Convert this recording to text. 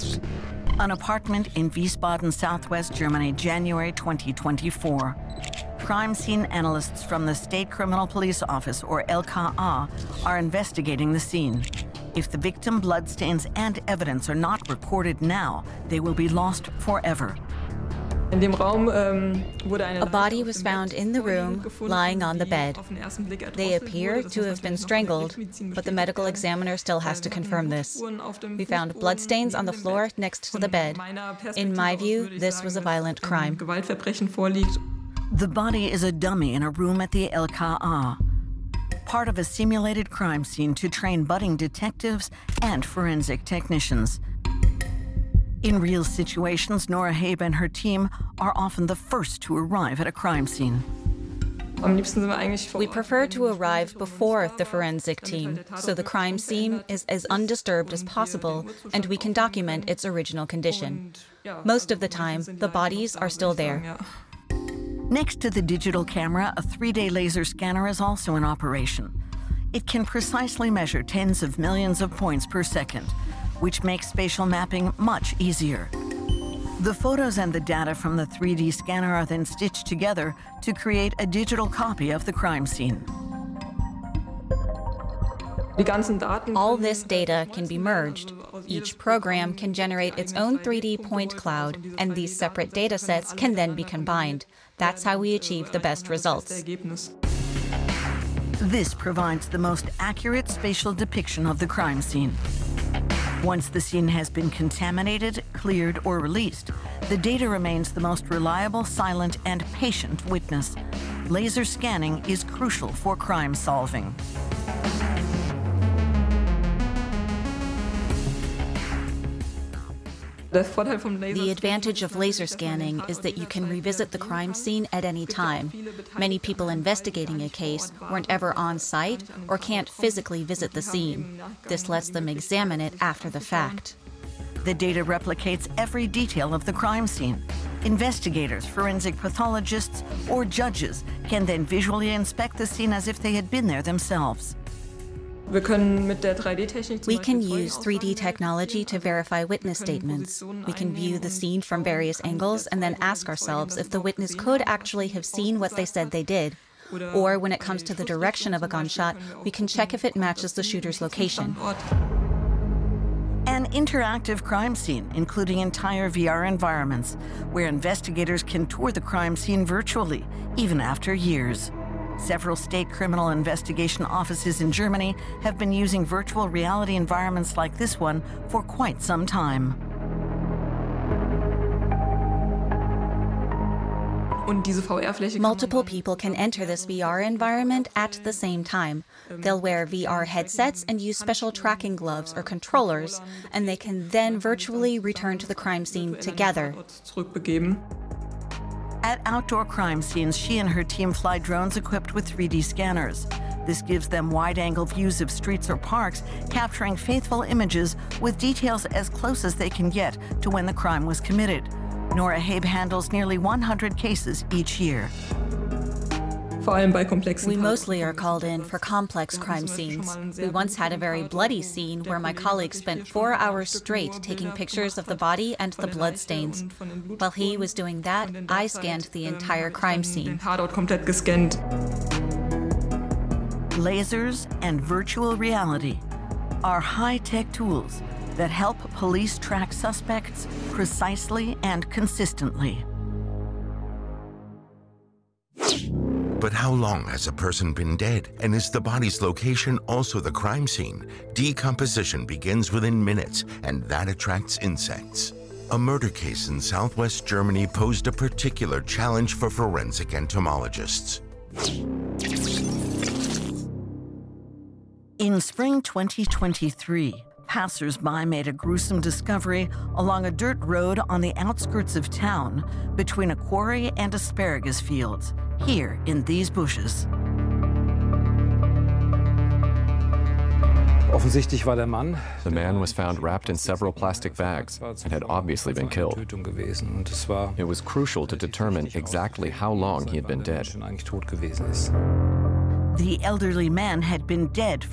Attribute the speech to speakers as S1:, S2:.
S1: An apartment in Wiesbaden, southwest Germany, January 2024. Crime scene analysts from the State Criminal Police Office, or LKA, are investigating the scene. If the victim bloodstains and evidence are not recorded now, they will be lost forever.
S2: A body was found in the room, lying on the bed. They appear to have been strangled, but the medical examiner still has to confirm this. We found bloodstains on the floor next to the bed. In my view, this was a violent crime.
S1: The body is a dummy in a room at the LKA, part of a simulated crime scene to train budding detectives and forensic technicians. In real situations, Nora Habe and her team are often the first to arrive at a crime scene.
S2: We prefer to arrive before the forensic team, so the crime scene is as undisturbed as possible and we can document its original condition. Most of the time, the bodies are still there.
S1: Next to the digital camera, a 3D laser scanner is also in operation. It can precisely measure tens of millions of points per second, which makes spatial mapping much easier. The photos and the data from the 3D scanner are then stitched together to create a digital copy of the crime scene.
S2: All this data can be merged. Each program can generate its own 3D point cloud, and these separate data sets can then be combined. That's how we achieve the best results.
S1: This provides the most accurate spatial depiction of the crime scene. Once the scene has been contaminated, cleared, or released, the data remains the most reliable, silent, and patient witness. Laser scanning is crucial for crime solving.
S2: The advantage of laser scanning is that you can revisit the crime scene at any time. Many people investigating a case weren't ever on site or can't physically visit the scene. This lets them examine it after the fact.
S1: The data replicates every detail of the crime scene. Investigators, forensic pathologists, or judges can then visually inspect the scene as if they had been there themselves.
S2: We can use 3D technology to verify witness statements. We can view the scene from various angles and then ask ourselves if the witness could actually have seen what they said they did. Or when it comes to the direction of a gunshot, we can check if it matches the shooter's location.
S1: An interactive crime scene, including entire VR environments, where investigators can tour the crime scene virtually, even after years. Several state criminal investigation offices in Germany have been using virtual reality environments like this one for quite some time.
S2: Multiple people can enter this VR environment at the same time. They'll wear VR headsets and use special tracking gloves or controllers, and they can then virtually return to the crime scene together.
S1: At outdoor crime scenes, she and her team fly drones equipped with 3D scanners. This gives them wide-angle views of streets or parks, capturing faithful images with details as close as they can get to when the crime was committed. Nora Habe handles nearly 100 cases each year.
S2: We mostly are called in for complex crime scenes. We once had a very bloody scene where my colleague spent 4 hours straight taking pictures of the body and the blood stains. While he was doing that, I scanned the entire crime scene.
S1: Lasers and virtual reality are high-tech tools that help police track suspects precisely and consistently.
S3: But how long has a person been dead? And is the body's location also the crime scene? Decomposition begins within minutes, and that attracts insects. A murder case in southwest Germany posed a particular challenge for forensic entomologists.
S1: In spring 2023, passers-by made a gruesome discovery along a dirt road on the outskirts of town between a quarry and asparagus fields, here in these bushes.
S4: The man was found wrapped in several plastic bags and had obviously been killed. It was crucial to determine exactly how long he had been dead.
S1: The elderly man had been dead